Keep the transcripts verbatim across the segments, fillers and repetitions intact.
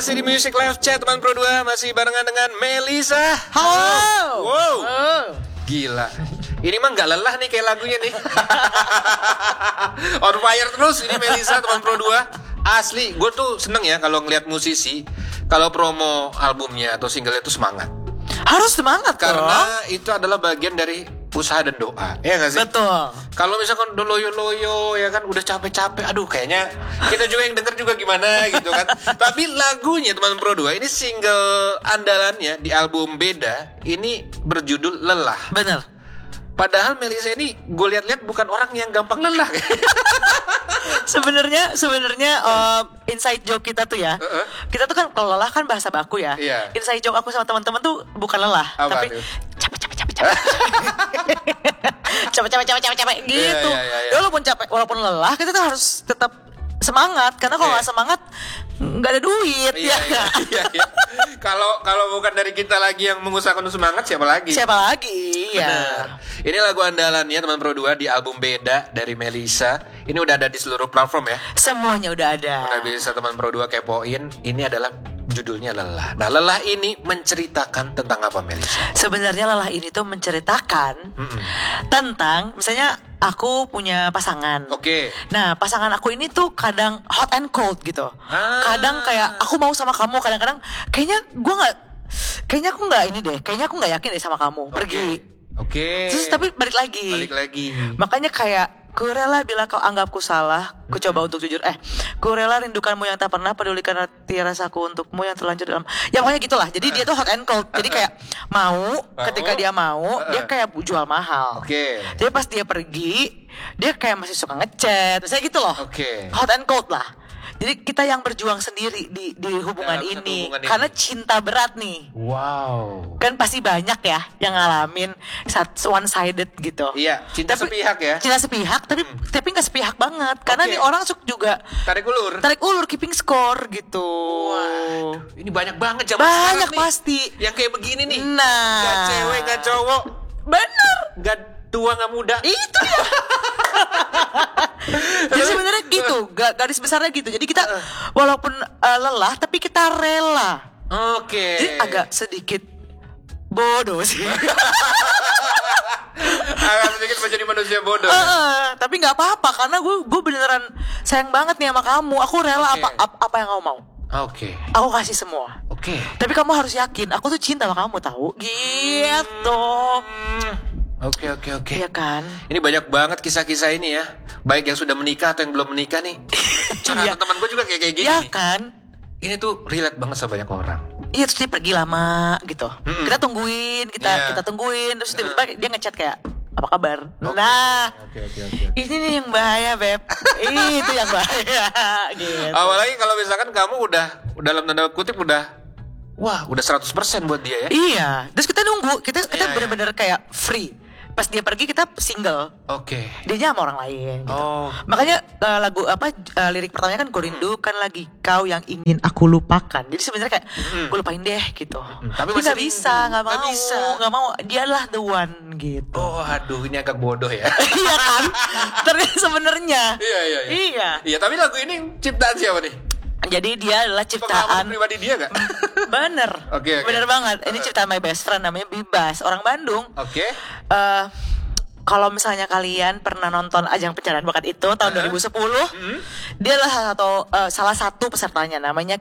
Masih di Music Live Chat teman Pro dua, masih barengan dengan Melisa. Halo. Wow. Oh. Gila. Ini mah nggak lelah nih kayak lagunya nih. On fire terus ini Melisa teman Pro dua. Asli, gue tuh seneng ya kalau ngeliat musisi kalau promo albumnya atau single itu semangat. Harus semangat Karena dong. itu adalah bagian dari usaha dan doa. Ya nggak sih? Betul. Kalau misalkan udah loyo-loyo ya kan udah capek-capek, aduh kayaknya kita juga yang denger juga gimana gitu kan. Tapi lagunya teman Pro dua ini single andalannya di album Beda ini berjudul Lelah. Bener. Padahal Melisa ini gue lihat-lihat bukan orang yang gampang lelah. Sebenarnya sebenarnya uh, inside joke kita tuh ya. Uh-uh. Kita tuh kan kalau lelah kan bahasa baku ya. Iya. Inside joke aku sama teman-teman tuh bukan lelah, Apa tapi tuh? capek capek capek capek. Capek capek capek capek capek gitu. Iya, iya, iya. Ya, walaupun capek, walaupun lelah, kita tuh harus tetap semangat karena kalau Iya. nggak semangat nggak ada duit Iya, ya iya, nggak? iya, iya. Kalau kalau bukan dari kita lagi yang mengusahakan semangat, siapa lagi? Siapa lagi ya. Benar. Ini lagu andalannya teman Pro dua di album Beda dari Melisa. Ini udah ada di seluruh platform ya. Semuanya udah ada. Udah bisa teman Pro dua kepoin. Ini adalah judulnya Lelah. Nah, Lelah ini menceritakan tentang apa, Melisa? Sebenarnya lelah ini tuh menceritakan Mm-mm. tentang misalnya aku punya pasangan. Oke. Nah, pasangan aku ini tuh kadang hot and cold gitu. Ah. Kadang kayak aku mau sama kamu, kadang-kadang kayaknya gue nggak, kayaknya aku nggak ini deh, kayaknya aku nggak yakin deh sama kamu. Pergi. Oke. Terus tapi balik lagi. Balik lagi. Makanya kayak ku rela bila kau anggapku salah, ku coba untuk jujur. Eh, ku rela rindukanmu yang tak pernah pedulikan hati rasaku untukmu yang terlanjur dalam. Ya pokoknya gitulah. Jadi dia tuh hot and cold. Jadi kayak mau, ketika dia mau, dia kayak jual mahal. Oke. Jadi pas dia pergi, dia kayak masih suka ngechat, misalnya gitu loh. Oke. Hot and cold lah. Jadi kita yang berjuang sendiri di di hubungan Dalam satu ini, hubungan ini. karena cinta berat nih. Wow. Kan pasti banyak ya yang ngalamin one sided gitu. Iya, cinta Tapi- sepihak ya. Cinta sepihak, tapi tapi nggak sepihak banget, karena Oke. nih orang suka juga Tarik ulur. tarik ulur, keeping score gitu. Waduh, ini banyak banget zaman Banyak sekarang nih. pasti. Yang kayak begini nih. Nah, Gak cewek, gak cowok, bener. gak tua, gak muda. Itu ya. Jadi sebenarnya gitu, ga- garis besarnya gitu. Jadi kita walaupun uh, lelah, tapi kita rela. Oke. Jadi agak sedikit bodoh sih. Agak sedikit menjadi manusia bodoh. Eh, tapi nggak apa-apa karena gue gue beneran sayang banget nih sama kamu. Aku rela Oke. apa, apa apa yang kamu mau. Oke. Aku kasih semua. Oke. Tapi kamu harus yakin, aku tuh cinta sama kamu tahu. Gitu. Hmm. Oke, oke, oke. Iya kan? Ini banyak banget kisah-kisah ini ya. Baik yang sudah menikah atau yang belum menikah nih. Cara Iya. teman gue juga kayak kayak gini. Iya nih. kan? Ini tuh relate banget sama banyak orang. Iya terus dia pergi lama gitu. Mm-mm. Kita tungguin, kita Iya. kita tungguin terus tiba-tiba dia ngechat kayak apa kabar? Oke. Nah, Oke, oke, oke. ini nih yang bahaya, Beb. Itu yang bahaya gitu. Apalagi kalau misalkan kamu udah dalam tanda kutip udah wah, udah seratus persen buat dia ya. Iya, terus kita nunggu, kita Iya, kita iya. benar-benar kayak free. Pas dia pergi kita single. Oke. Dia sama orang lain gitu. Oh. Makanya uh, lagu apa uh, lirik pertamanya kan kurindukan lagi kau yang ingin aku lupakan. Jadi sebenarnya kayak Mm. gue lupain deh gitu. Tapi Tapi masih nggak bisa, rindu. nggak Nggak mau, bisa. nggak mau. Dialah the one gitu. Oh, aduh, ini agak bodoh ya. Iya kan? Ternyata sebenarnya. Iya, iya, iya. Iya. Iya, tapi lagu ini ciptaan siapa nih? Jadi dia adalah Pengalaman ciptaan. pribadi dia gak? Bener. Oke, oke. Bener banget. Ini ciptaan my best friend namanya Bibas, orang Bandung. Oke. Eh, kalau misalnya kalian pernah nonton ajang pencarian bakat itu tahun dua ribu sepuluh, Hmm. dia adalah salah satu eh, salah satu pesertanya namanya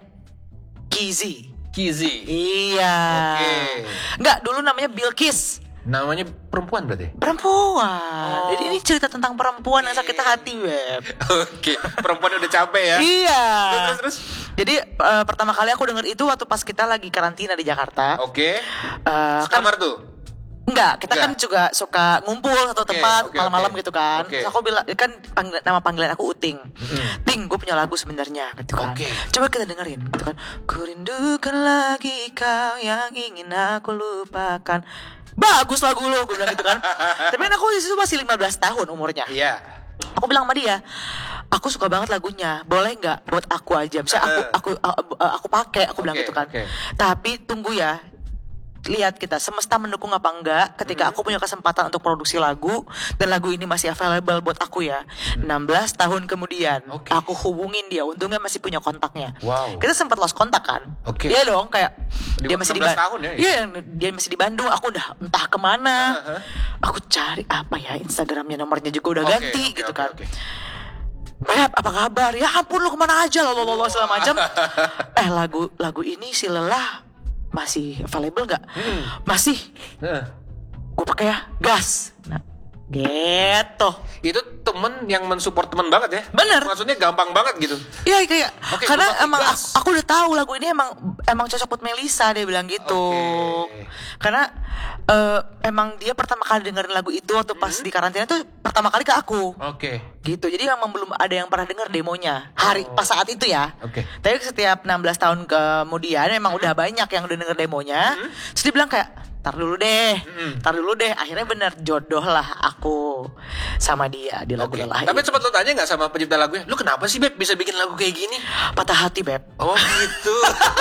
Kizi. Kizi. Iya. Oke. Enggak, dulu namanya Bilkis. Namanya perempuan berarti? Perempuan. Oh. Jadi ini cerita tentang perempuan yang sakit hati, Web. Oke, perempuan udah capek ya. Iya. Terus, terus. Jadi eh, pertama kali aku denger itu waktu pas kita lagi karantina di Jakarta. Oke. Eh, kan Kamar tuh. enggak, kita Enggak. kan juga suka ngumpul satu Oke, tempat oke, malam-malam oke. gitu kan. Oke. Terus aku bilang kan panggil, nama panggilan aku Uting. Mm-mm. Ting, gue punya lagu sebenarnya gitu kan. Oke. Coba kita dengerin gitu kan. Kurindukan lagi kau yang ingin aku lupakan. Bagus lagu lo, gue bilang gitu kan. Tapi kan aku di situ masih lima belas tahun umurnya. Iya. Aku bilang sama dia, aku suka banget lagunya, boleh nggak buat aku aja? Misalnya aku Uh. aku aku, aku pakai, aku bilang Oke, gitu kan. oke. Tapi tunggu ya, lihat kita semesta mendukung apa enggak ketika aku punya kesempatan untuk produksi lagu dan lagu ini masih available buat aku ya. enam belas tahun kemudian Okay. aku hubungin dia, untungnya masih punya kontaknya. Wow. Kita sempat lost kontak kan. Oke. Iya dong, kayak Di dia masih di enam belas Ba- tahun ya? Iya, dia masih di Bandung, aku udah entah kemana. Uh-huh. Aku cari apa ya, Instagramnya, nomornya juga udah Oke, ganti oke, gitu oke, kan. oke. Beb, apa kabar? Ya ampun, lu kemana aja, lo lo lo segala macam. Eh, lagu lagu ini si Lelah masih available nggak? Hmm. Masih. Heeh. Gue pakai ya, gas. Nah, gitu. Itu temen yang mensupport temen banget ya. Bener. Maksudnya gampang banget gitu. Iya kayak Oke, karena gua pakai emang gas. aku, aku udah tahu lagu ini emang emang cocok buat Melisa, dia bilang gitu. Oke. Karena eh, emang dia pertama kali dengerin lagu itu waktu pas di karantina tuh pertama kali ke aku. Oke. Gitu. Jadi emang belum ada yang pernah denger demonya hari pas saat itu ya. Oke. Tapi setiap enam belas tahun kemudian emang udah banyak yang udah denger demonya. Terus dia bilang kayak tar dulu deh, Mm-mm. tar dulu deh. Akhirnya bener jodoh lah aku sama dia di lagu Oke. Lelah. Tapi ini. sempat lo tanya nggak sama pencipta lagunya? Lu kenapa sih Beb bisa bikin lagu kayak gini? Patah hati Beb. Oh gitu.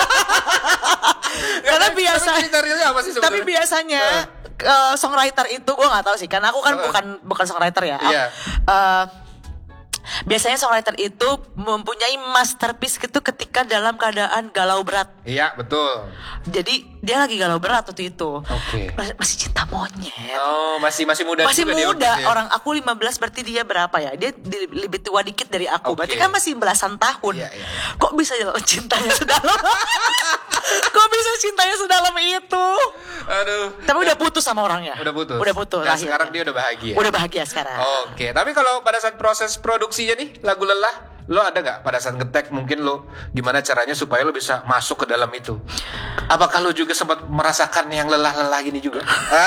Karena Tapi- biasa. Tapi cerita realnya apa sih sebenarnya? Tapi biasanya eh, songwriter itu gue nggak tahu sih, karena aku kan Uh. bukan bukan songwriter ya. Iya. Eh, biasanya songwriter itu mempunyai masterpiece gitu ketika dalam keadaan galau berat. Iya betul. Jadi dia lagi galau berat waktu itu. Oke. Mas- Masih cinta monyet. Oh masih masih muda. Masih juga dia muda, waktu itu ya? orang aku lima belas, berarti dia berapa ya? Dia di- lebih tua dikit dari aku. Oke. Berarti kan masih belasan tahun. Iya, iya, iya. Kok bisa cintanya sedalam? Kok bisa cintanya sedalam itu? Aduh. Tapi udah putus sama orangnya. Udah putus. Udah putus. Nah, akhirnya. sekarang dia udah bahagia. Udah bahagia sekarang. Oke, tapi kalau pada saat proses produksinya nih lagu Lelah, lo ada nggak pada saat ngetek mungkin lo gimana caranya supaya lo bisa masuk ke dalam itu? Apakah lo juga sempat merasakan yang lelah-lelah gini juga?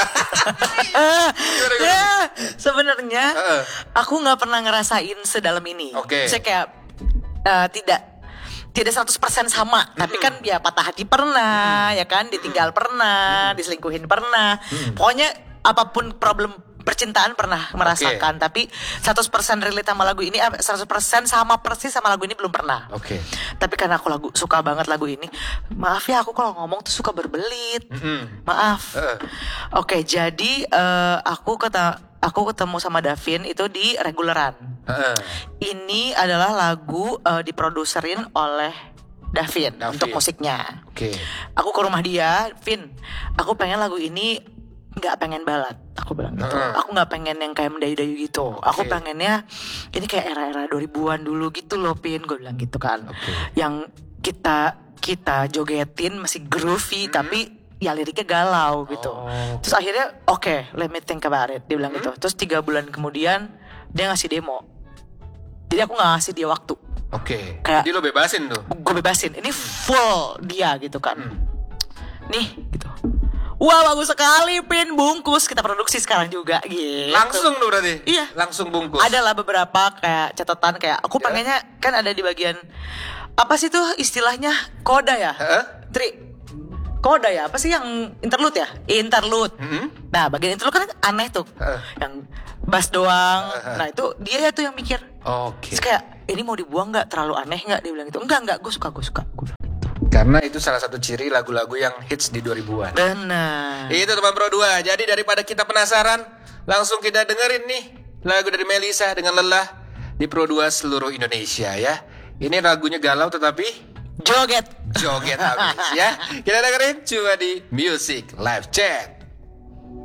Ah, Gimana, gimana? ya, sebenarnya Heeh. aku nggak pernah ngerasain sedalam ini. Oke. Saya kayak eh, tidak tidak seratus persen sama, tapi kan ya patah hati pernah, ya kan, ditinggal pernah, diselingkuhin pernah. Pokoknya apapun problem percintaan pernah merasakan, tapi seratus persen relate sama lagu ini, eh, seratus persen sama persis sama lagu ini belum pernah. Oke. Tapi karena aku lagu suka banget lagu ini, maaf ya aku kalau ngomong tuh suka berbelit. Mm-mm. Maaf. Heeh. Oke, jadi eh, aku kata aku ketemu sama Davin itu di Reguleran. Heeh. Ini adalah lagu eh, diproduserin oleh Davin, Davin. untuk musiknya. Oke. Aku ke rumah dia, Vin, aku pengen lagu ini nggak pengen balad, aku bilang gitu. Heeh. Aku nggak pengen yang kayak mendayu-dayu gitu. Aku Oke. pengennya ini kayak era-era dua ribuan dulu gitu loh, Pin. Gue bilang gitu kan. Oke. Yang kita kita jogetin masih groovy, tapi ya liriknya galau gitu. Oh. Terus akhirnya oke, let me think about it. Dia bilang gitu. Terus tiga bulan kemudian dia ngasih demo. Jadi aku nggak ngasih dia waktu. Oke. Kayak- Jadi lo bebasin tuh. Gue bebasin. Ini full dia gitu kan. Hmm. Nih gitu. Wah, bagus sekali, Pin, bungkus. Kita produksi sekarang juga gitu. Langsung tuh berarti. Iya. Langsung bungkus. Adalah beberapa kayak catatan kayak aku Ya. pengennya kan ada di bagian apa sih tuh istilahnya, koda ya? Heeh. Tri. Koda ya? Apa sih yang interlude ya? Interlude. Mm-mm. Nah, bagian interlude kan aneh tuh. Heeh. Yang bass doang. Heeh. Nah, itu dia tuh yang mikir. Oke. Terus kayak ini mau dibuang nggak, terlalu aneh nggak? Dia bilang gitu. Enggak, enggak, gue suka, gue suka. Gua bilang, Karena itu salah satu ciri lagu-lagu yang hits di dua ribuan. benar. Itu teman Pro dua. Jadi daripada kita penasaran, langsung kita dengerin nih lagu dari Melisa dengan Lelah di Pro dua seluruh Indonesia ya. Ini lagunya galau tetapi Joget. joget habis ya. Kita dengerin cuma di Music Live Chat.